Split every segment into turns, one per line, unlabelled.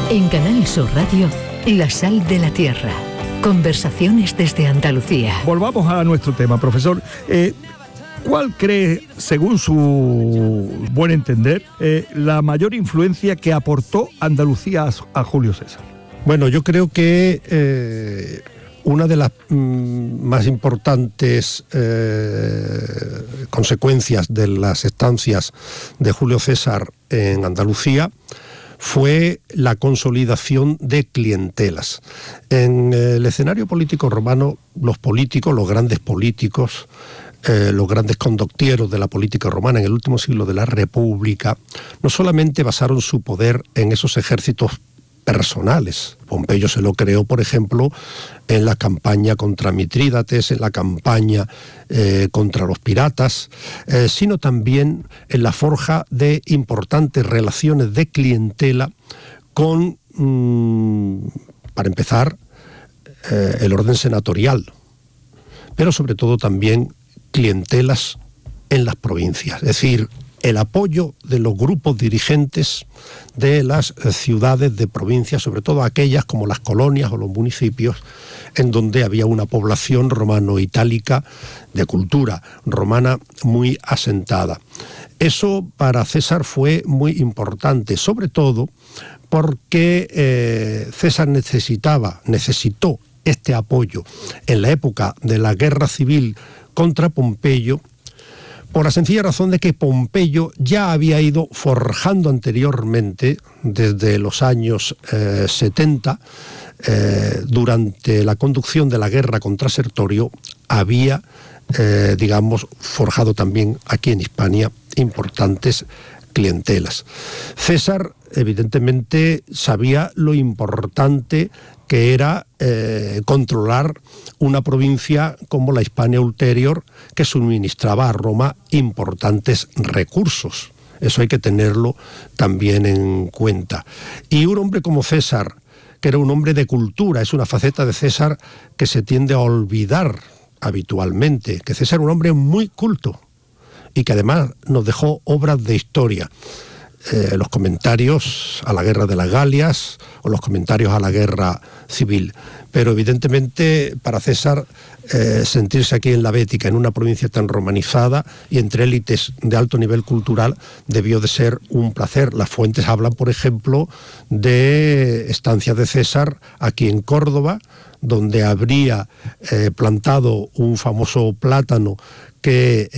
En Canal Sur Radio, La Sal de la Tierra. Conversaciones desde Andalucía.
Volvamos a nuestro tema, profesor. ¿Cuál cree, según su buen entender, la mayor influencia que aportó Andalucía a Julio César?
Bueno, yo creo que una de las más importantes consecuencias de las estancias de Julio César en Andalucía fue la consolidación de clientelas. En el escenario político romano, los políticos, los grandes políticos, los grandes condottieros de la política romana en el último siglo de la República, no solamente basaron su poder en esos ejércitos personales. Pompeyo se lo creó, por ejemplo, en la campaña contra Mitrídates, en la campaña contra los piratas, sino también en la forja de importantes relaciones de clientela con, para empezar, el orden senatorial, pero sobre todo también clientelas en las provincias, es decir, el apoyo de los grupos dirigentes de las ciudades de provincia, sobre todo aquellas como las colonias o los municipios, en donde había una población romano-itálica de cultura romana muy asentada. Eso para César fue muy importante, sobre todo porque César necesitó este apoyo en la época de la guerra civil contra Pompeyo, por la sencilla razón de que Pompeyo ya había ido forjando anteriormente, desde los años 70, durante la conducción de la guerra contra Sertorio, había, forjado también aquí en Hispania importantes clientelas. César, evidentemente, sabía lo importante que era controlar una provincia como la Hispania Ulterior, que suministraba a Roma importantes recursos. Eso hay que tenerlo también en cuenta. Y un hombre como César, que era un hombre de cultura, es una faceta de César que se tiende a olvidar habitualmente, que César era un hombre muy culto y que además nos dejó obras de historia. Los comentarios a la guerra de las Galias o los comentarios a la guerra civil. Pero evidentemente para César sentirse aquí en la Bética, en una provincia tan romanizada y entre élites de alto nivel cultural, debió de ser un placer. Las fuentes hablan, por ejemplo, de estancias de César aquí en Córdoba, donde habría plantado un famoso plátano que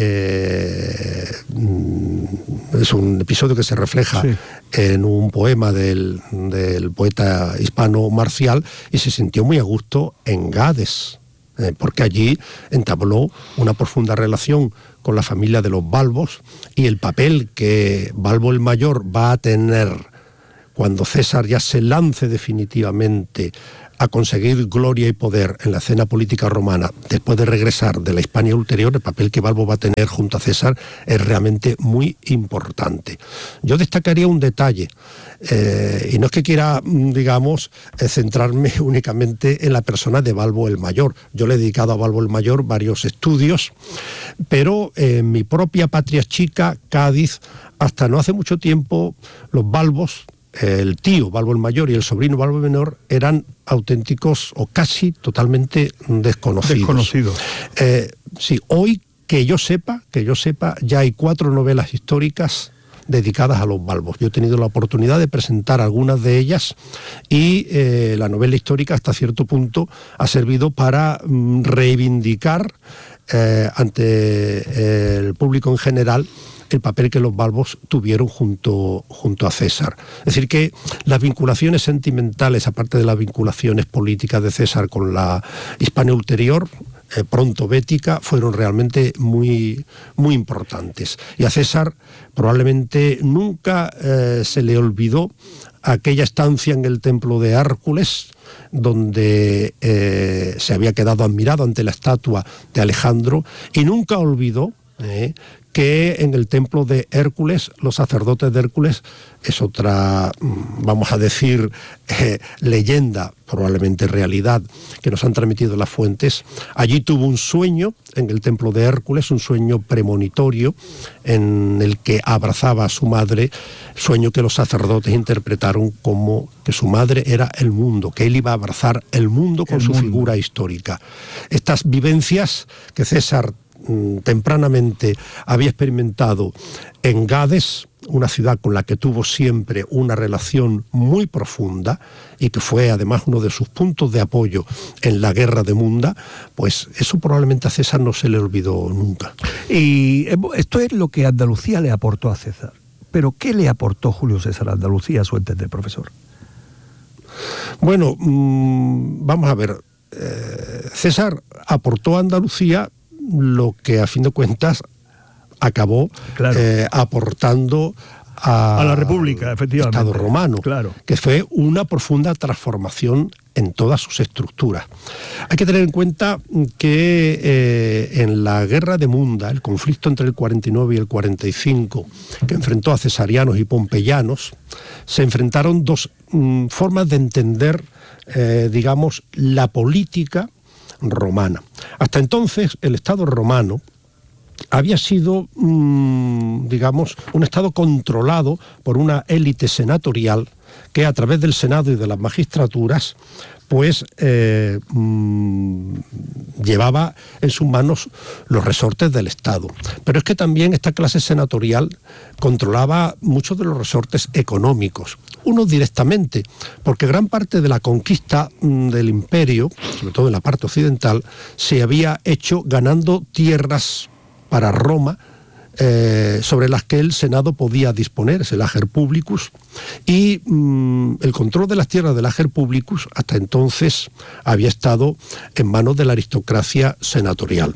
es un episodio que se refleja en un poema del poeta hispano Marcial, y se sintió muy a gusto en Gades, porque allí entabló una profunda relación con la familia de los Balbos, y el papel que Balbo el Mayor va a tener cuando César ya se lance definitivamente a conseguir gloria y poder en la escena política romana después de regresar de la Hispania Ulterior, el papel que Balbo va a tener junto a César es realmente muy importante. Yo destacaría un detalle, y no es que quiera, centrarme únicamente en la persona de Balbo el Mayor. Yo le he dedicado a Balbo el Mayor varios estudios, pero en mi propia patria chica, Cádiz, hasta no hace mucho tiempo, los Balbos, el tío Balbo el Mayor y el sobrino Balbo el Menor, eran auténticos o casi totalmente desconocidos. Sí, hoy que yo sepa, ya hay 4 novelas históricas dedicadas a los Balbos. Yo he tenido la oportunidad de presentar algunas de ellas y la novela histórica hasta cierto punto ha servido para reivindicar ante el público en general el papel que los Balbos tuvieron junto a César. Es decir, que las vinculaciones sentimentales, aparte de las vinculaciones políticas de César con la Hispania Ulterior, pronto bética, fueron realmente muy, muy importantes. Y a César probablemente nunca se le olvidó aquella estancia en el templo de Hércules, donde se había quedado admirado ante la estatua de Alejandro, y nunca olvidó que en el templo de Hércules, los sacerdotes de Hércules, es otra, vamos a decir, leyenda, probablemente realidad, que nos han transmitido las fuentes. Allí tuvo un sueño en el templo de Hércules, un sueño premonitorio en el que abrazaba a su madre, sueño que los sacerdotes interpretaron como que su madre era el mundo, que él iba a abrazar el mundo con su figura histórica. Estas vivencias que César tempranamente había experimentado en Gades, una ciudad con la que tuvo siempre una relación muy profunda y que fue además uno de sus puntos de apoyo en la guerra de Munda, pues eso probablemente a César no se le olvidó nunca.
Y esto es lo que Andalucía le aportó a César. Pero ¿qué le aportó Julio César a Andalucía, a su entender, profesor?
Bueno, vamos a ver. César aportó a Andalucía lo que a fin de cuentas acabó aportando a la República, efectivamente, Estado romano, que fue una profunda transformación en todas sus estructuras. Hay que tener en cuenta que en la guerra de Munda, el conflicto entre el 49 y el 45, que enfrentó a cesarianos y pompeyanos, se enfrentaron dos formas de entender, digamos, la política romana. Hasta entonces, el Estado romano había sido, digamos, un Estado controlado por una élite senatorial que a través del Senado y de las magistraturas, pues llevaba en sus manos los resortes del Estado. Pero es que también esta clase senatorial controlaba muchos de los resortes económicos. Unos directamente, porque gran parte de la conquista del imperio, sobre todo en la parte occidental, se había hecho ganando tierras para Roma, sobre las que el Senado podía disponer, el ager publicus, y el control de las tierras del ager publicus hasta entonces había estado en manos de la aristocracia senatorial.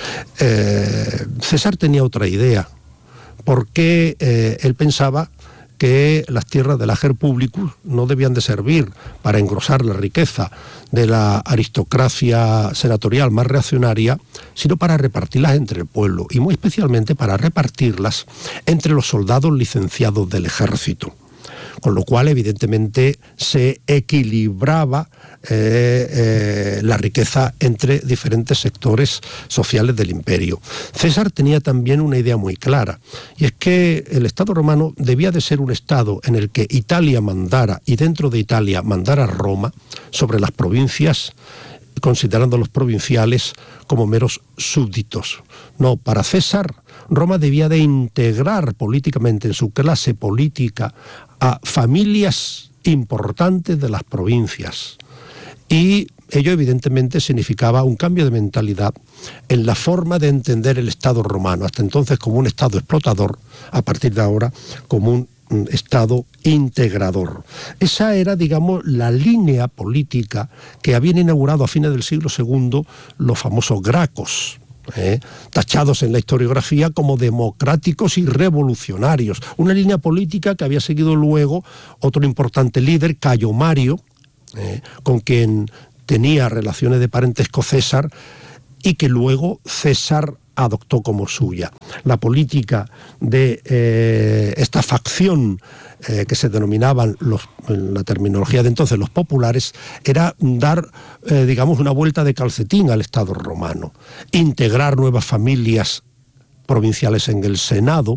César tenía otra idea, porque él pensaba que las tierras del ager publicus no debían de servir para engrosar la riqueza de la aristocracia senatorial más reaccionaria, sino para repartirlas entre el pueblo, y muy especialmente para repartirlas entre los soldados licenciados del ejército. Con lo cual, evidentemente, se equilibraba la riqueza entre diferentes sectores sociales del imperio. César tenía también una idea muy clara, y es que el Estado romano debía de ser un Estado en el que Italia mandara, y dentro de Italia mandara Roma, sobre las provincias, considerando a los provinciales como meros súbditos. No, para César, Roma debía de integrar políticamente en su clase política a familias importantes de las provincias. Y ello evidentemente significaba un cambio de mentalidad en la forma de entender el Estado romano, hasta entonces como un Estado explotador, a partir de ahora como un Estado integrador. Esa era, digamos, la línea política que habían inaugurado a fines del siglo II los famosos gracos, tachados en la historiografía como democráticos y revolucionarios. Una línea política que había seguido luego otro importante líder, Cayo Mario, con quien tenía relaciones de parentesco César, y que luego César adoptó como suya. La política de esta facción que se denominaban, en la terminología de entonces, los populares, era dar, digamos, una vuelta de calcetín al Estado romano, integrar nuevas familias provinciales en el Senado,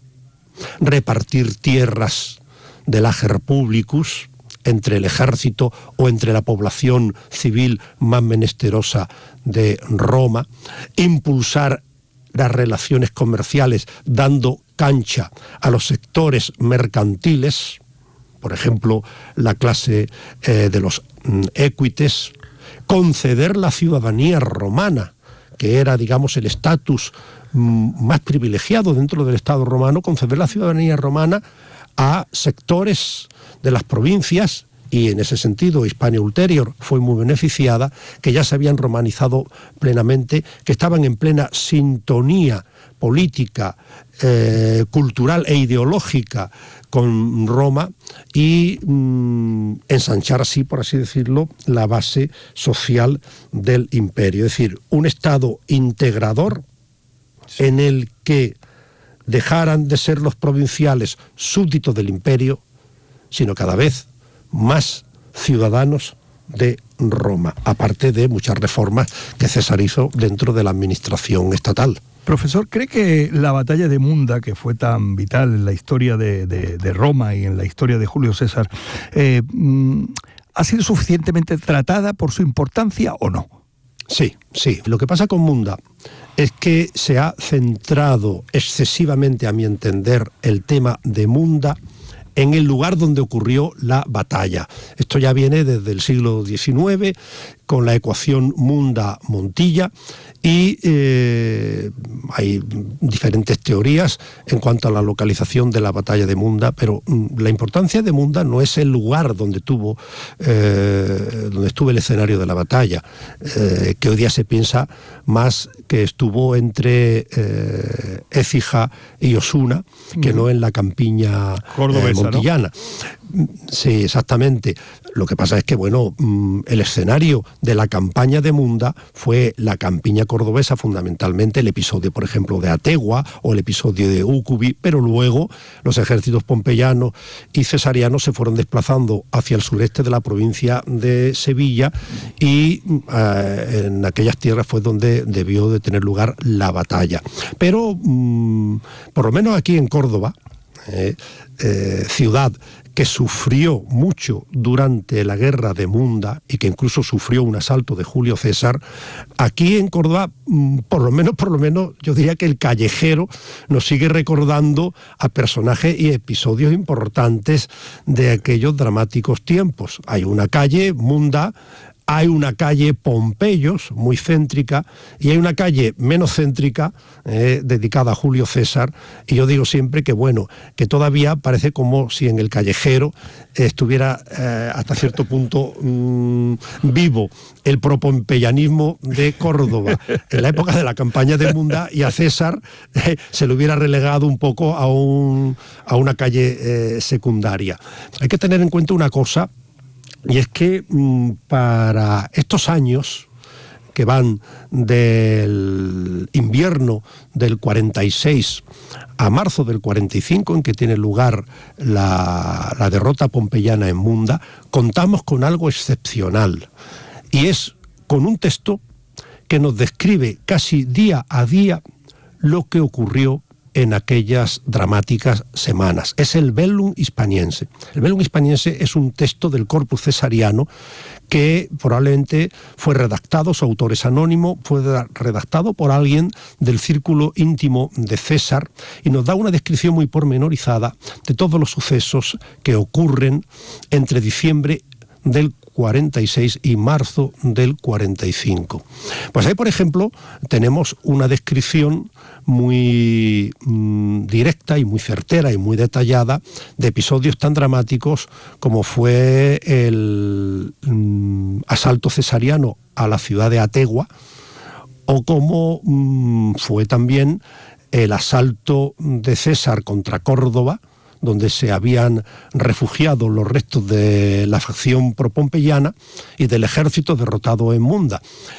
repartir tierras del ager publicus entre el ejército o entre la población civil más menesterosa de Roma, impulsar las relaciones comerciales dando cancha a los sectores mercantiles, por ejemplo, la clase de los equites, conceder la ciudadanía romana, que era, digamos, el estatus más privilegiado dentro del Estado romano, conceder la ciudadanía romana a sectores de las provincias, y en ese sentido Hispania Ulterior fue muy beneficiada, que ya se habían romanizado plenamente, que estaban en plena sintonía política, cultural e ideológica con Roma, y ensanchar así, por así decirlo, la base social del imperio. Es decir, un Estado integrador en el que dejaran de ser los provinciales súbditos del imperio, sino cada vez más ciudadanos de Roma, aparte de muchas reformas que César hizo dentro de la administración estatal.
Profesor, ¿cree que la batalla de Munda, que fue tan vital en la historia de Roma y en la historia de Julio César, ha sido suficientemente tratada por su importancia o no?
Sí. Lo que pasa con Munda es que se ha centrado excesivamente, a mi entender, el tema de Munda en el lugar donde ocurrió la batalla. Esto ya viene desde el siglo XIX, con la ecuación Munda-Montilla, y hay diferentes teorías en cuanto a la localización de la batalla de Munda, pero la importancia de Munda no es el lugar donde estuvo el escenario de la batalla, que hoy día se piensa más que estuvo entre Écija y Osuna, que no en la campiña montillana. ¿No? Sí, exactamente. Lo que pasa es que, bueno, el escenario de la campaña de Munda fue la campiña cordobesa, fundamentalmente el episodio, por ejemplo, de Ategua o el episodio de Úcubi, pero luego los ejércitos pompeyanos y cesarianos se fueron desplazando hacia el sureste de la provincia de Sevilla y en aquellas tierras fue donde debió de tener lugar la batalla. Pero, por lo menos aquí en Córdoba, ciudad que sufrió mucho durante la guerra de Munda y que incluso sufrió un asalto de Julio César, aquí en Córdoba, por lo menos, yo diría que el callejero nos sigue recordando a personajes y episodios importantes de aquellos dramáticos tiempos. Hay una calle, Munda, hay una calle Pompeyos, muy céntrica, y hay una calle menos céntrica, dedicada a Julio César, y yo digo siempre que, bueno, que todavía parece como si en el callejero estuviera hasta cierto punto vivo el propompeyanismo de Córdoba en la época de la campaña de Munda, y a César se le hubiera relegado un poco a una calle secundaria. Hay que tener en cuenta una cosa, y es que para estos años que van del invierno del 46 a marzo del 45, en que tiene lugar la derrota pompeyana en Munda, contamos con algo excepcional, y es con un texto que nos describe casi día a día lo que ocurrió en aquellas dramáticas semanas. Es el Bellum Hispaniense. El Bellum Hispaniense es un texto del Corpus Cesariano que probablemente fue redactado, su autor es anónimo, fue redactado por alguien del círculo íntimo de César, y nos da una descripción muy pormenorizada de todos los sucesos que ocurren entre diciembre del 46 y marzo del 45. Pues ahí, por ejemplo, tenemos una descripción muy directa y muy certera y muy detallada de episodios tan dramáticos como fue el asalto cesariano a la ciudad de Ategua, o como fue también el asalto de César contra Córdoba, donde se habían refugiado los restos de la facción propompeyana y del ejército derrotado en Munda.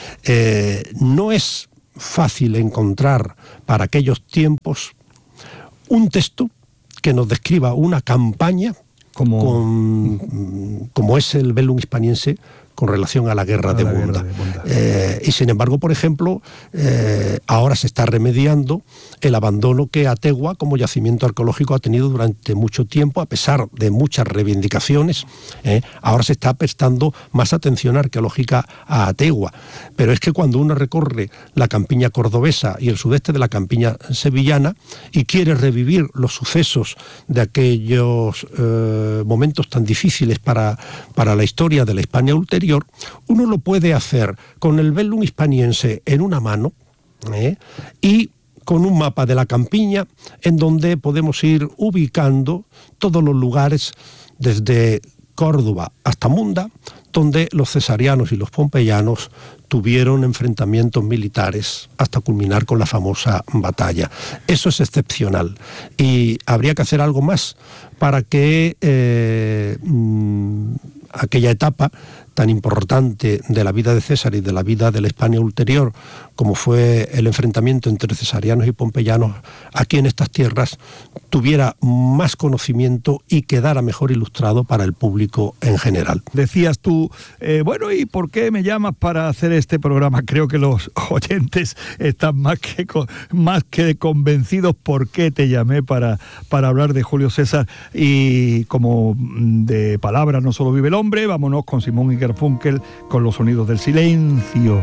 No es fácil encontrar para aquellos tiempos un texto que nos describa una campaña como es el Bellum Hispaniense con relación a la guerra de Munda. Y sin embargo, por ejemplo, ahora se está remediando el abandono que Ategua como yacimiento arqueológico ha tenido durante mucho tiempo, a pesar de muchas reivindicaciones. Ahora se está prestando más atención arqueológica a Ategua. Pero es que cuando uno recorre la campiña cordobesa y el sudeste de la campiña sevillana y quiere revivir los sucesos de aquellos momentos tan difíciles para la historia de la Hispania ulterior, uno lo puede hacer con el Bellum Hispaniense en una mano y con un mapa de la campiña en donde podemos ir ubicando todos los lugares desde Córdoba hasta Munda, donde los cesarianos y los pompeyanos tuvieron enfrentamientos militares hasta culminar con la famosa batalla. Eso es excepcional, y habría que hacer algo más para que aquella etapa tan importante de la vida de César y de la vida de la Hispania ulterior, como fue el enfrentamiento entre cesarianos y pompeyanos aquí en estas tierras, tuviera más conocimiento y quedara mejor ilustrado para el público en general.
Decías tú, bueno, ¿y por qué me llamas para hacer este programa? Creo que los oyentes están más que convencidos por qué te llamé para hablar de Julio César. Y como de palabras no solo vive el hombre, vámonos con Simón y Garfunkel con Los sonidos del silencio.